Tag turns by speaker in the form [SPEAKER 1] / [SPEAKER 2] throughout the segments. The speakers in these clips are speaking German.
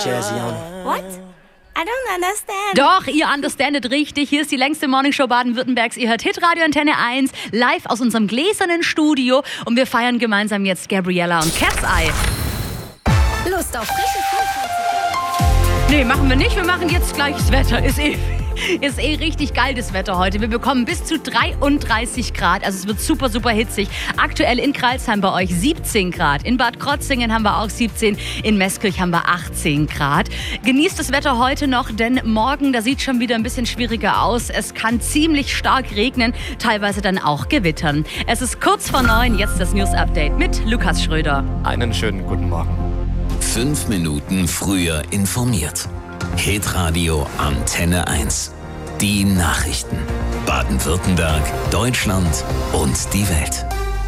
[SPEAKER 1] jazzy on.
[SPEAKER 2] What? I don't understand.
[SPEAKER 3] Doch, ihr understandet richtig. Hier ist die längste Morningshow Baden-Württembergs. Ihr hört Hitradio Antenne 1 live aus unserem gläsernen Studio. Und wir feiern gemeinsam jetzt Gabriella und Cat's Eye.
[SPEAKER 2] Lust auf frisches Frühstück?
[SPEAKER 3] Nee, machen wir nicht. Wir machen jetzt gleich das Wetter. Ist eh richtig geil, das Wetter heute. Wir bekommen bis zu 33 Grad. Also es wird super, super hitzig. Aktuell in Crailsheim bei euch 17 Grad. In Bad Krotzingen haben wir auch 17. In Meßkirch haben wir 18 Grad. Genießt das Wetter heute noch, denn morgen, da sieht schon wieder ein bisschen schwieriger aus. Es kann ziemlich stark regnen, teilweise dann auch gewittern. Es ist kurz vor 9, jetzt das News-Update mit Lukas Schröder.
[SPEAKER 4] Einen schönen guten Morgen.
[SPEAKER 5] 5 Minuten früher informiert. Hitradio Antenne 1. Die Nachrichten. Baden-Württemberg, Deutschland und die Welt.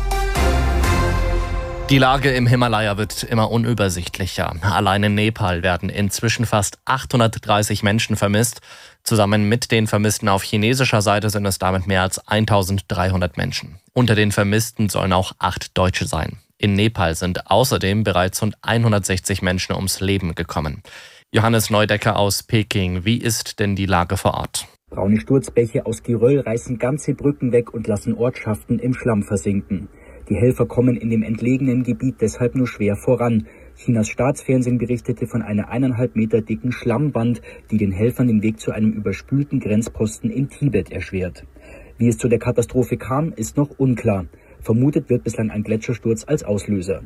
[SPEAKER 4] Die Lage im Himalaya wird immer unübersichtlicher. Allein in Nepal werden inzwischen fast 830 Menschen vermisst. Zusammen mit den Vermissten auf chinesischer Seite sind es damit mehr als 1300 Menschen. Unter den Vermissten sollen auch 8 Deutsche sein. In Nepal sind außerdem bereits rund 160 Menschen ums Leben gekommen. Johannes Neudecker aus Peking, wie ist denn die Lage vor Ort?
[SPEAKER 6] Braune Sturzbäche aus Geröll reißen ganze Brücken weg und lassen Ortschaften im Schlamm versinken. Die Helfer kommen in dem entlegenen Gebiet deshalb nur schwer voran. Chinas Staatsfernsehen berichtete von einer 1,5 Meter dicken Schlammwand, die den Helfern den Weg zu einem überspülten Grenzposten in Tibet erschwert. Wie es zu der Katastrophe kam, ist noch unklar. Vermutet wird bislang ein Gletschersturz als Auslöser.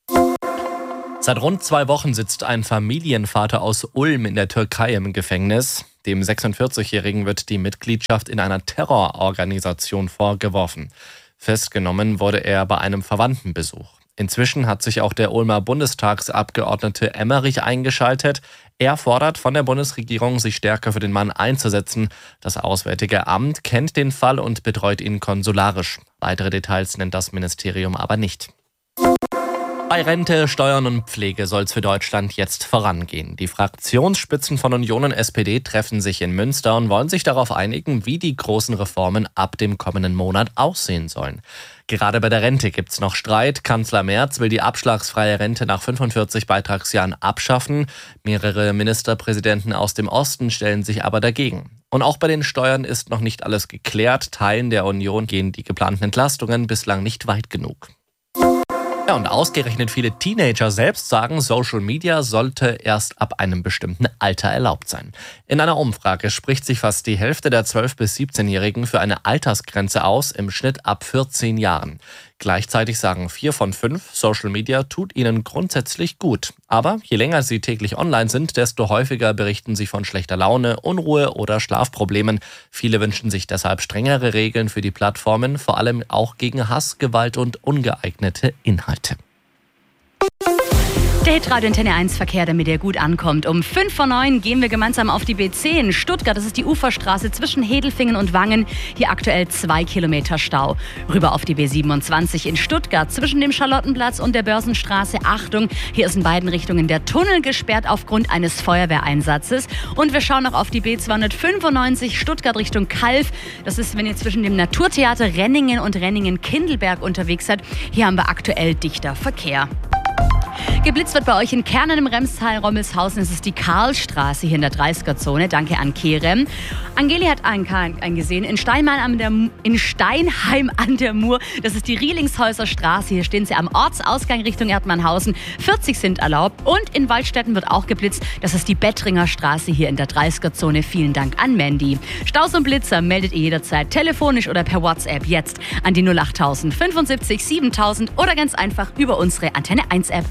[SPEAKER 4] Seit rund 2 Wochen sitzt ein Familienvater aus Ulm in der Türkei im Gefängnis. Dem 46-Jährigen wird die Mitgliedschaft in einer Terrororganisation vorgeworfen. Festgenommen wurde er bei einem Verwandtenbesuch. Inzwischen hat sich auch der Ulmer Bundestagsabgeordnete Emmerich eingeschaltet. Er fordert von der Bundesregierung, sich stärker für den Mann einzusetzen. Das Auswärtige Amt kennt den Fall und betreut ihn konsularisch. Weitere Details nennt das Ministerium aber nicht. Bei Rente, Steuern und Pflege soll es für Deutschland jetzt vorangehen. Die Fraktionsspitzen von Union und SPD treffen sich in Münster und wollen sich darauf einigen, wie die großen Reformen ab dem kommenden Monat aussehen sollen. Gerade bei der Rente gibt's noch Streit. Kanzler Merz will die abschlagsfreie Rente nach 45 Beitragsjahren abschaffen. Mehrere Ministerpräsidenten aus dem Osten stellen sich aber dagegen. Und auch bei den Steuern ist noch nicht alles geklärt. Teilen der Union gehen die geplanten Entlastungen bislang nicht weit genug. Ja, und ausgerechnet viele Teenager selbst sagen, Social Media sollte erst ab einem bestimmten Alter erlaubt sein. In einer Umfrage spricht sich fast die Hälfte der 12- bis 17-Jährigen für eine Altersgrenze aus, im Schnitt ab 14 Jahren. Gleichzeitig sagen 4 von 5, Social Media tut ihnen grundsätzlich gut. Aber je länger sie täglich online sind, desto häufiger berichten sie von schlechter Laune, Unruhe oder Schlafproblemen. Viele wünschen sich deshalb strengere Regeln für die Plattformen, vor allem auch gegen Hass, Gewalt und ungeeignete Inhalte.
[SPEAKER 3] Der Hitradio Antenne 1 Verkehr, damit er gut ankommt. Um 5 vor 9 gehen wir gemeinsam auf die B10 Stuttgart. Das ist die Uferstraße zwischen Hedelfingen und Wangen. Hier aktuell 2 Kilometer Stau. Rüber auf die B27 in Stuttgart zwischen dem Charlottenplatz und der Börsenstraße. Achtung, hier ist in beiden Richtungen der Tunnel gesperrt aufgrund eines Feuerwehreinsatzes. Und wir schauen noch auf die B295 Stuttgart Richtung Calw. Das ist, wenn ihr zwischen dem Naturtheater Renningen und Renningen-Kindelberg unterwegs seid. Hier haben wir aktuell dichter Verkehr. Geblitzt wird bei euch in Kernen im Remstal, Rommelshausen. Es ist die Karlstraße hier in der 30er-Zone. Danke an Kerem. Angeli hat eingesehen, in Steinheim an der Mur. Das ist die Rielingshäuser Straße. Hier stehen sie am Ortsausgang Richtung Erdmannhausen. 40 sind erlaubt. Und in Waldstätten wird auch geblitzt. Das ist die Bettringer Straße hier in der 30er-Zone. Vielen Dank an Mandy. Staus und Blitzer meldet ihr jederzeit telefonisch oder per WhatsApp jetzt an die 08000 75 7000 oder ganz einfach über unsere Antenne 1 App.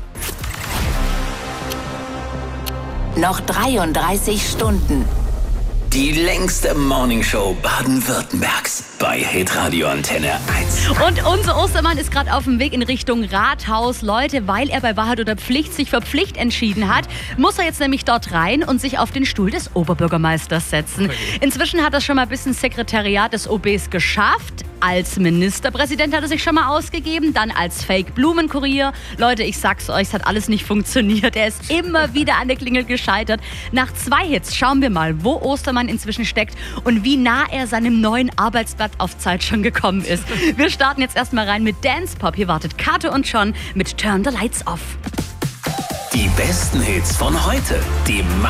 [SPEAKER 2] Noch 33 Stunden.
[SPEAKER 5] Die längste Morningshow Baden-Württembergs bei Hitradio Antenne 1.
[SPEAKER 3] Und unser Ostermann ist gerade auf dem Weg in Richtung Rathaus. Leute, weil er bei Wahrheit oder Pflicht sich für Pflicht entschieden hat, muss er jetzt nämlich dort rein und sich auf den Stuhl des Oberbürgermeisters setzen. Inzwischen hat er schon mal bis ins Sekretariat des OBs geschafft. Als Ministerpräsident hat er sich schon mal ausgegeben, dann als Fake-Blumenkurier. Leute, ich sag's euch, es hat alles nicht funktioniert. Er ist immer wieder an der Klingel gescheitert. Nach 2 Hits schauen wir mal, wo Ostermann inzwischen steckt und wie nah er seinem neuen Arbeitsblatt auf Zeit schon gekommen ist. Wir starten jetzt erstmal rein mit Dance Pop. Hier wartet Kate und John mit Turn the Lights Off.
[SPEAKER 5] Die besten Hits von heute. Die